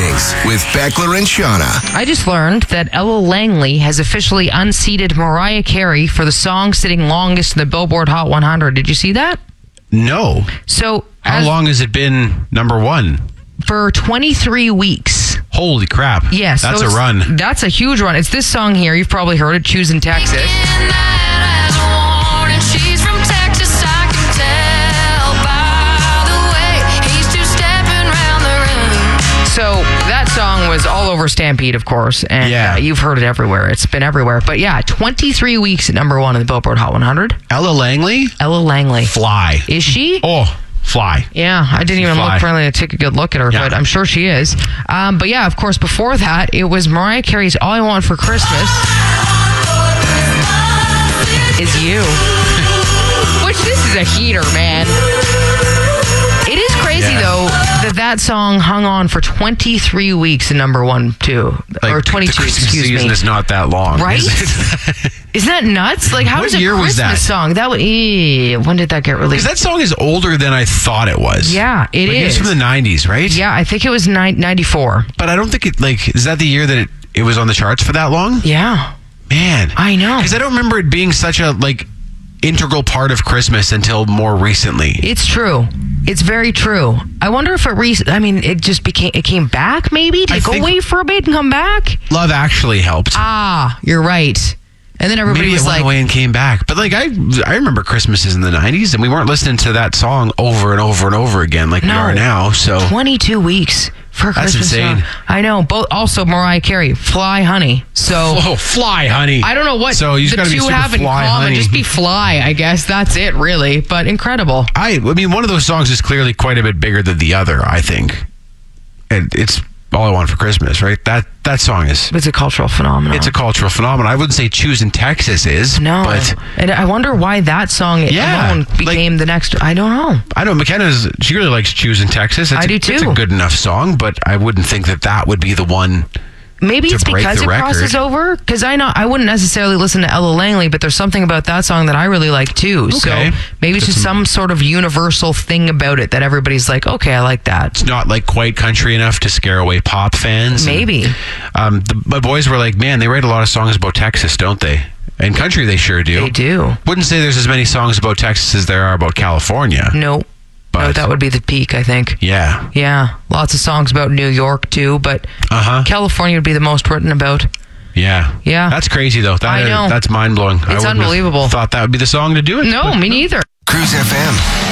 Evenings with Beckler and Shauna. I just learned that Ella Langley has officially unseated Mariah Carey for the song sitting longest in the Billboard Hot 100. Did you see that? No. So, How long has it been number one? For 23 weeks. Holy crap. Yes. That's a run. That's a huge run. It's this song here. You've probably heard it, Choosing Texas. So that song was all over Stampede, of course, and you've heard it everywhere. It's been everywhere. But yeah, 23 weeks at number one in the Billboard Hot 100. Ella Langley? Ella Langley. Fly. Is she? Oh, fly. Yeah, I didn't even look friendly to take a good look at her, but I'm sure she is. But yeah, of course, before that, it was Mariah Carey's All I Want for Christmas Is You. Which, this is a heater, man. It is crazy, though, that song hung on for 23 weeks in number one, too. Or 22, the Christmas excuse season me. is not that long. Right? Isn't that nuts? Like, how does a Christmas song? When did that get released? Because that song is older than I thought it was. Yeah, it is. It's from the 90s, right? Yeah, I think it was 94. But I don't think is that the year that it was on the charts for that long? Yeah. Man. I know. Because I don't remember it being such a, integral part of Christmas until more recently. It's true. It's very true. I wonder if it just came back, maybe? Did it go away for a bit and come back? Love Actually helped. Ah, you're right. And then everybody was went away and came back. But I remember Christmases in the 90s, and we weren't listening to that song over and over and over again we are now. So 22 weeks for Christmas. That's insane. Song. I know. Also Mariah Carey, Fly Honey. So Fly Honey. I don't know what so you the two have in common. Just be Fly, I guess. That's it, really. But incredible. I mean, one of those songs is clearly quite a bit bigger than the other, I think. And it's All I Want for Christmas, right? That song is... It's a cultural phenomenon. It's a cultural phenomenon. I wouldn't say Choosing Texas is. No. But and I wonder why that song alone became the next... I don't know. I know. She really likes Choosing Texas. I do too. It's a good enough song, but I wouldn't think that would be the one... Maybe it's because it crosses over. Because I wouldn't necessarily listen to Ella Langley, but there's something about that song that I really like too. Okay. So maybe it's just some sort of universal thing about it that everybody's like, okay, I like that. It's not quite country enough to scare away pop fans. Maybe. My boys were like, man, they write a lot of songs about Texas, don't they? And country, they sure do. They do. Wouldn't say there's as many songs about Texas as there are about California. No, that would be the peak, I think. Yeah. Yeah. Lots of songs about New York, too, but California would be the most written about. Yeah. Yeah. That's crazy, though. I know. That's mind-blowing. It's unbelievable. Thought that would be the song to do it. No, me neither. Cruise FM.